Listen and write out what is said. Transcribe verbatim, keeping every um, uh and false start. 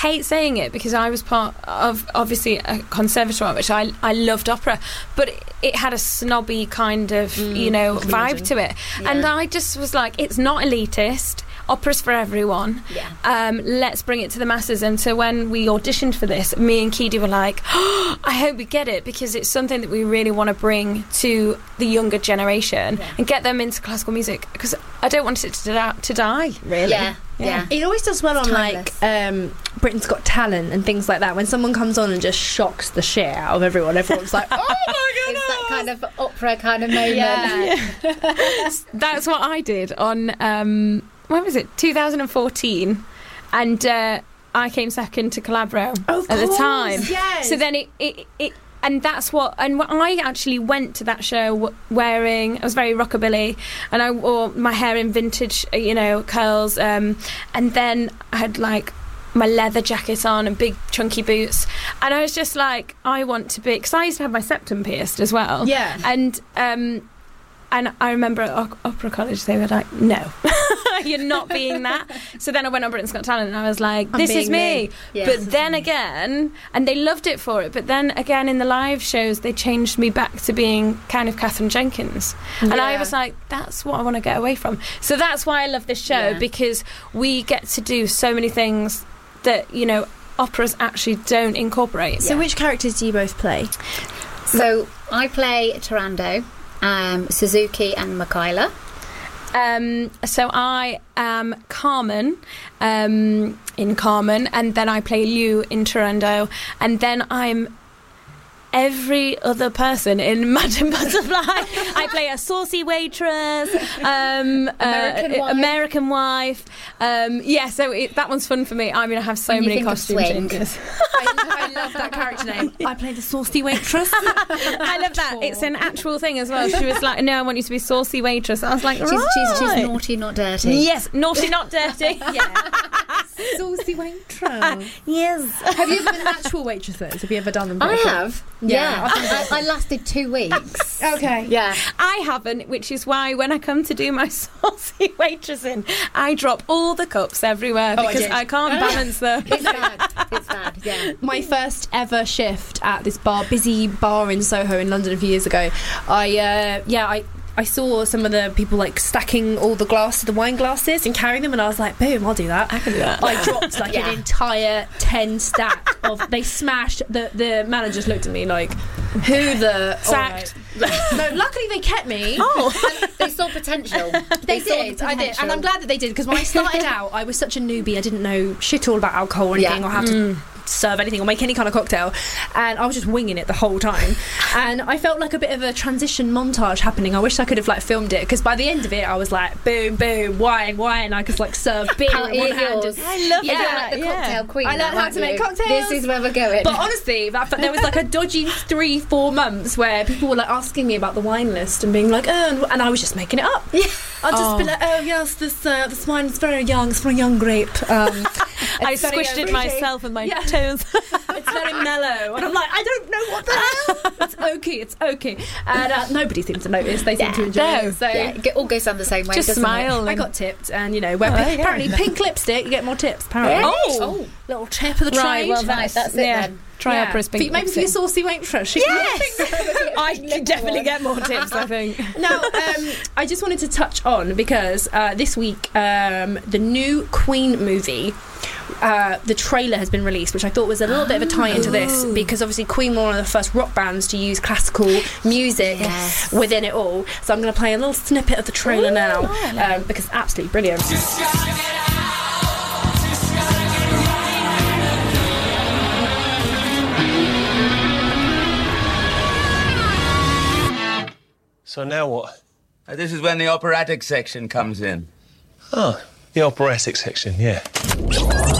hate saying it because I was part of, obviously, a conservatoire, which I, I loved opera, but it, it had a snobby kind of, mm, you know, vibe imagine. to it. Yeah. And I just was like, it's not elitist. Opera's for everyone. Yeah. Um, let's bring it to the masses. And so when we auditioned for this, me and Keedy were like, oh, I hope we get it, because it's something that we really want to bring to the younger generation yeah. and get them into classical music, because I don't want it to, da- to die, really. Yeah. Yeah. It always does well it's on timeless. like um, Britain's Got Talent and things like that. When someone comes on and just shocks the shit out of everyone, everyone's like, oh my goodness! It's that kind of opera kind of moment. Yeah. yeah. That's what I did on, um, when was it, two thousand fourteen, and uh, I came second to Calabro oh, at the time. Yes. So then it, it, it and that's what, and I actually went to that show wearing, I was very rockabilly, and I wore my hair in vintage, you know, curls, um, and then I had like my leather jacket on and big chunky boots, and I was just like, I want to be, because I used to have my septum pierced as well. Yeah. And um, and I remember at o- Opera College they were like, no, you're not being that. So then I went on Britain's Got Talent and I was like, this is me, me. Yes. But then again, and they loved it for it, but then again in the live shows they changed me back to being kind of Catherine Jenkins, and yeah. I was like, that's what I want to get away from. So that's why I love this show, yeah. because we get to do so many things that, you know, operas actually don't incorporate. So yeah. which characters do you both play? So I play Turando, um, Suzuki and Michaela. Um, so I am Carmen um, in Carmen, and then I play Liu in Turando, and then I'm every other person in Madame Butterfly. I play a saucy waitress, um, American uh, wife. American wife. Um, yeah, so it, that one's fun for me. I mean, I have so When you many think of costume swing. changes. I, I love that character name. I play the saucy waitress. I love that. It's an actual thing as well. She was like, no, I want you to be saucy waitress. I was like, She's, right. she's, she's naughty, not dirty. Yes, naughty, not dirty. Yeah. Saucy waitress. Yes. Have you ever been actual waitresses? Have you ever done them? I both? have. Yeah. Yeah, I, I, I lasted two weeks. Okay. Yeah. I haven't, which is why when I come to do my saucy waitressing, I drop all the cups everywhere Oh, I because did. I, can't balance them. It's bad. It's bad, yeah. My first ever shift at this bar, busy bar in Soho in London a few years ago, I, uh, yeah, I... I saw some of the people like stacking all the glass, the wine glasses, and carrying them, and I was like, boom, I'll do that. I can do that. I dropped like Yeah. an entire ten stack of. They smashed. The the man just looked at me like, who the Sacked. All right. No, luckily they kept me. Oh. They saw potential. They, saw did, the I did, potential. and I'm glad that they did, because when I started out, I was such a newbie. I didn't know shit all about alcohol or anything, Yeah. or how to serve anything or make any kind of cocktail, and I was just winging it the whole time, and I felt like a bit of a transition montage happening. I wish I could have like filmed it, because by the end of it I was like, boom, boom, wine, wine. I could like serve beer How in one hand. yours. And, I love You're that. like the yeah. cocktail queen. I learned now, how aren't to make you? cocktails. This is where we're going. But honestly, that, there was like a dodgy three, four months where people were like asking me about the wine list and being like, oh, and, and I was just making it up. Yeah. I'd just Oh. be like, oh yes, this uh, this wine is very young. It's from a young grape. Um, I it's very, squished uh, it fruity. myself with my Yeah. toes. It's very mellow, and I'm like, I don't know what the hell. It's okay, it's okay, and uh, nobody seemed to notice. They seemed Yeah. to enjoy No. it. So Yeah, it all goes down the same way. Just doesn't smile. I and- got tipped, and you know, where Oh, there you go. apparently pink lipstick, you get more tips. Apparently, It? Oh. Oh. little tip of the Right, trade. well, Right, that's it yeah. then. Try Yeah. opera's pink Maybe for lipstick. your saucy waitress. She Yes. I could definitely get more tips, I think. Now, um, I just wanted to touch on, because uh, this week um, the new Queen movie, uh, the trailer has been released, which I thought was a little bit of a tie into this, because obviously Queen were one of the first rock bands to use classical music Yes. within it all. So I'm going to play a little snippet of the trailer now, um, because it's absolutely brilliant. So now what? Uh, This is when the operatic section comes in. Oh, the operatic section, yeah.